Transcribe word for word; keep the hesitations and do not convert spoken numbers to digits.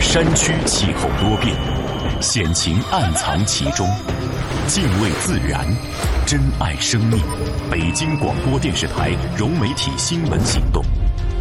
山区气候多变，险情暗藏其中。敬畏自然，珍爱生命。北京广播电视台融媒体新闻行动